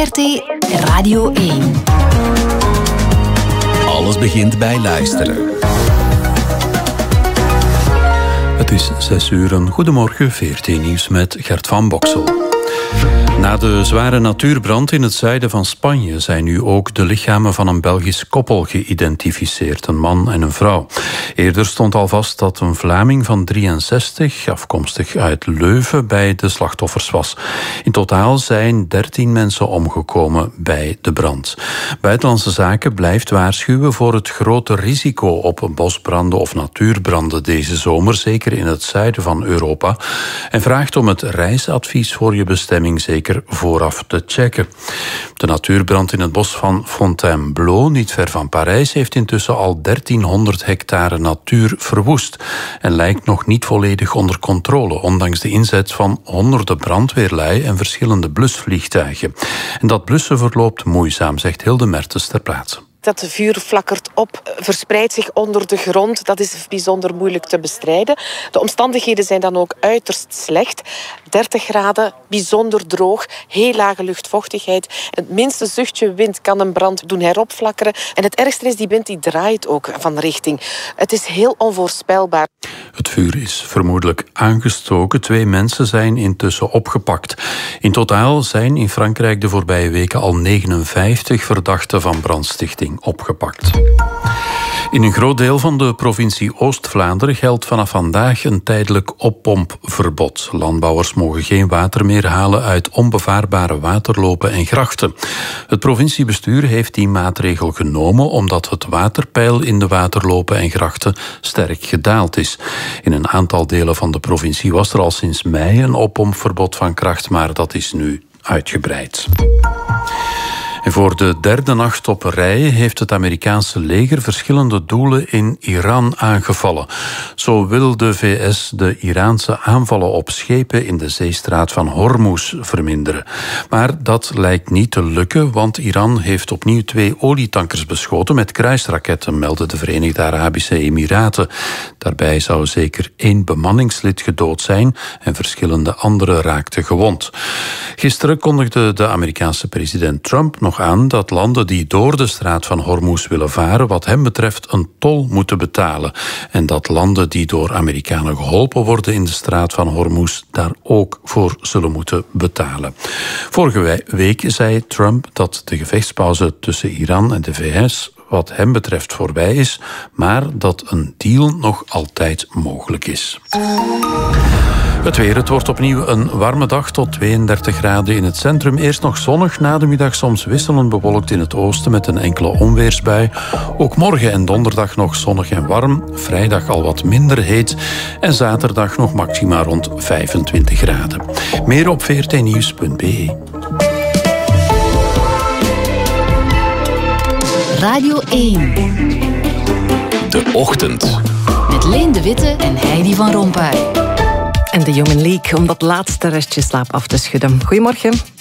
VRT Radio 1. Alles begint bij luisteren. Het is 6 uur. Goedemorgen, VRT Nieuws met Gert van Boksel. Na de zware natuurbrand in het zuiden van Spanje zijn nu ook de lichamen van een Belgisch koppel geïdentificeerd, een man en een vrouw. Eerder stond al vast dat een Vlaming van 63, afkomstig uit Leuven, bij de slachtoffers was. In totaal zijn 13 mensen omgekomen bij de brand. Buitenlandse Zaken blijft waarschuwen voor het grote risico op bosbranden of natuurbranden deze zomer, zeker in het zuiden van Europa, en vraagt om het reisadvies voor je bestemming zeker vooraf te checken. De natuurbrand in het bos van Fontainebleau, niet ver van Parijs, heeft intussen al 1300 hectare natuur verwoest en lijkt nog niet volledig onder controle, ondanks de inzet van honderden brandweerlui en verschillende blusvliegtuigen. En dat blussen verloopt moeizaam, zegt Hilde Mertens ter plaatse. Dat vuur flakkert op, verspreidt zich onder de grond. Dat is bijzonder moeilijk te bestrijden. De omstandigheden zijn dan ook uiterst slecht. 30 graden, bijzonder droog, heel lage luchtvochtigheid. Het minste zuchtje wind kan een brand doen heropflakkeren. En het ergste is, die wind die draait ook van richting. Het is heel onvoorspelbaar. Het vuur is vermoedelijk aangestoken. 2 mensen zijn intussen opgepakt. In totaal zijn in Frankrijk de voorbije weken al 59 verdachten van brandstichting opgepakt. In een groot deel van de provincie Oost-Vlaanderen geldt vanaf vandaag een tijdelijk oppompverbod. Landbouwers mogen geen water meer halen uit onbevaarbare waterlopen en grachten. Het provinciebestuur heeft die maatregel genomen omdat het waterpeil in de waterlopen en grachten sterk gedaald is. In een aantal delen van de provincie was er al sinds mei een oppompverbod van kracht, maar dat is nu uitgebreid. En voor de 3e nacht op rij heeft het Amerikaanse leger verschillende doelen in Iran aangevallen. Zo wil de VS de Iraanse aanvallen op schepen in de zeestraat van Hormuz verminderen. Maar dat lijkt niet te lukken, want Iran heeft opnieuw 2 olietankers beschoten met kruisraketten, melden de Verenigde Arabische Emiraten. Daarbij zou zeker 1 bemanningslid gedood zijn en verschillende anderen raakten gewond. Gisteren kondigde de Amerikaanse president Trump nog aan dat landen die door de straat van Hormuz willen varen wat hem betreft een tol moeten betalen. En dat landen die door Amerikanen geholpen worden in de straat van Hormuz daar ook voor zullen moeten betalen. Vorige week zei Trump dat de gevechtspauze tussen Iran en de VS wat hem betreft voorbij is, maar dat een deal nog altijd mogelijk is. Het weer, het wordt opnieuw een warme dag tot 32 graden in het centrum. Eerst nog zonnig, na de middag soms wisselend bewolkt in het oosten met een enkele onweersbui. Ook morgen en donderdag nog zonnig en warm. Vrijdag al wat minder heet. En zaterdag nog maxima rond 25 graden. Meer op vrtnieuws.be. Radio 1. De Ochtend. Met Leen de Witte en Heidi van Rompuy. En de Human League om dat laatste restje slaap af te schudden. Goedemorgen.